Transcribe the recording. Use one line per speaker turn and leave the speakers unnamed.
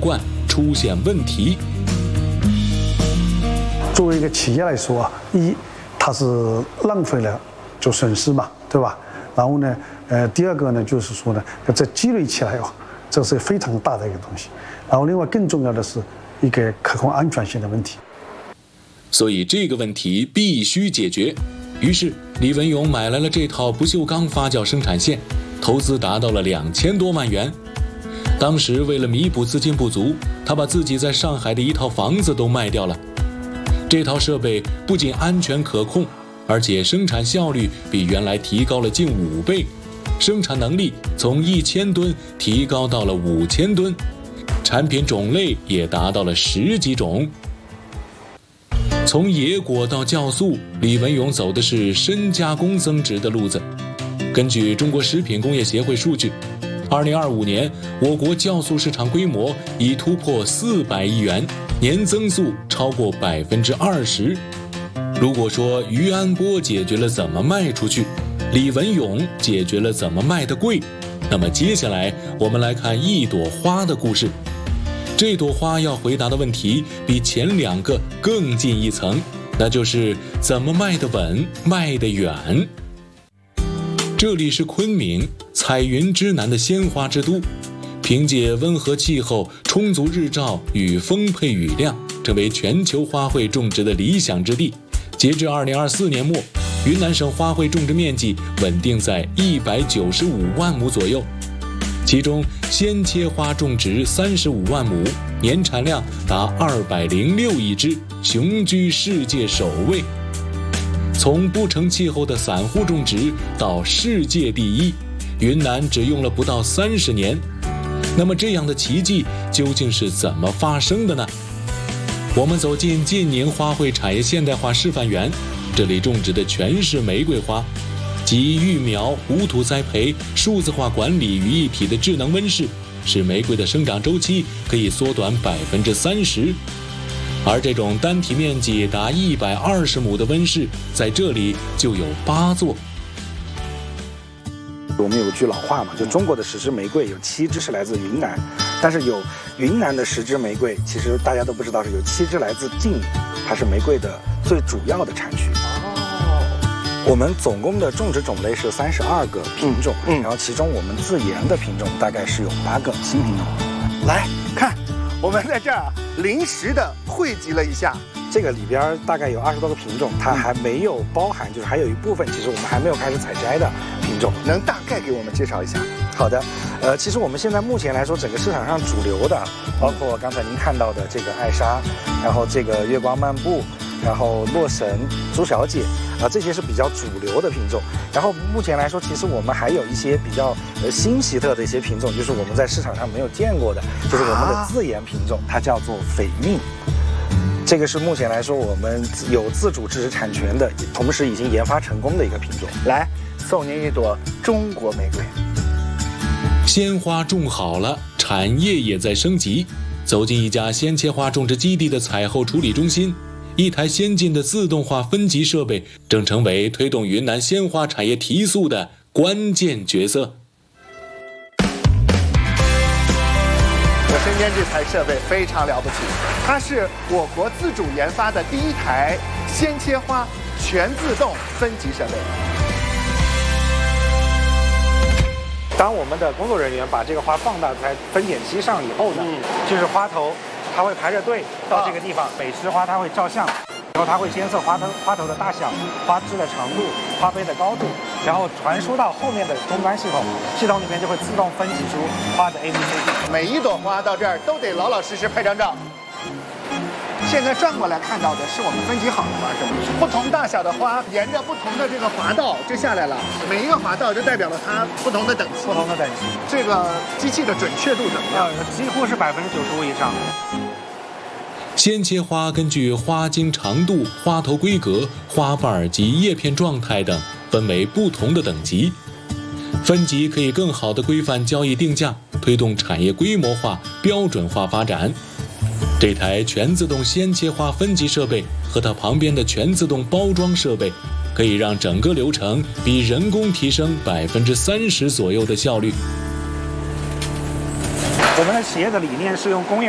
贯，出现问题。
作为一个企业来说啊，它是浪费了就损失嘛，对吧？然后呢，第二个呢，就是说呢，这积累起来哦，这是非常大的一个东西。然后另外更重要的是一个可控安全性的问题。
所以这个问题必须解决。于是李文勇买来了这套不锈钢发酵生产线，投资达到了2000多万元。当时为了弥补资金不足，他把自己在上海的一套房子都卖掉了。这套设备不仅安全可控，而且生产效率比原来提高了近5倍，生产能力从1000吨提高到了5000吨，产品种类也达到了10几种。从野果到酵素，李文勇走的是深加工增值的路子。根据中国食品工业协会数据，2025年我国酵素市场规模已突破400亿元，年增速超过20%。如果说于安波解决了怎么卖出去，李文勇解决了怎么卖得贵，那么接下来我们来看一朵花的故事。这朵花要回答的问题比前2个更进一层，那就是怎么卖得稳，卖得远。这里是昆明，彩云之南的鲜花之都，凭借温和气候、充足日照与丰沛雨量，成为全球花卉种植的理想之地。截至2024年末，云南省花卉种植面积稳定在195万亩左右，其中鲜切花种植35万亩，年产量达206亿只，雄居世界首位。从不成气候的散户种植到世界第一，云南只用了不到30年。那么这样的奇迹究竟是怎么发生的呢？我们走进晋宁花卉产业现代化示范园，这里种植的全是玫瑰花，集育苗、无土栽培、数字化管理于一体的智能温室，使玫瑰的生长周期可以缩短30%。而这种单体面积达120亩的温室，在这里就有8座。
我们有句老话嘛，就中国的10支玫瑰有7支是来自云南，但是有云南的10支玫瑰，其实大家都不知道是有7支来自晋宁，它是玫瑰的最主要的产区。我们总共的种植种类是32个品种，然后其中我们自研的品种大概是有8个新品种。
来看，我们在这儿临时的汇集了一下，
这个里边大概有20多个品种，它还没有包含，就是还有一部分其实我们还没有开始采摘的品种，
能大概给我们介绍一下？
好的，其实我们现在目前来说，整个市场上主流的，包括刚才您看到的这个艾莎，然后这个月光漫步，然后洛神、朱小姐，这些是比较主流的品种。然后目前来说，其实我们还有一些比较新奇特的一些品种，就是我们在市场上没有见过的，就是我们的自研品种，它叫做绯韵。这个是目前来说我们有自主知识产权的，同时已经研发成功的一个品种。
来，送您一朵中国玫瑰。
鲜花种好了，产业也在升级。走进一家鲜切花种植基地的采后处理中心，一台先进的自动化分级设备正成为推动云南鲜花产业提速的关键角色。
我身边这台设备非常了不起，它是我国自主研发的第一台鲜切花全自动分级设备。
当我们的工作人员把这个花放到在分拣机上以后呢，就是花头，它会排着队到这个地方，每枝花它会照相，然后它会监测花头的大小、花枝的长度、花杯的高度，然后传输到后面的终端系统，系统里面就会自动分级出花的 ABCD。
每一朵花到这儿都得老老实实拍张照。现在转过来看到的是我们分级好的花，是吗？不同大小的花沿着不同的这个滑道就下来了，每一个滑道就代表了它不同的等级。
不同的等级，
这个机器的准确度怎么样？
几乎是95%以上。
鲜切花根据花茎长度、花头规格、花瓣及叶片状态等，分为不同的等级。分级可以更好地规范交易定价，推动产业规模化、标准化发展。这台全自动鲜切花分级设备和它旁边的全自动包装设备，可以让整个流程比人工提升30%左右的效率。
我们的企业的理念是用工业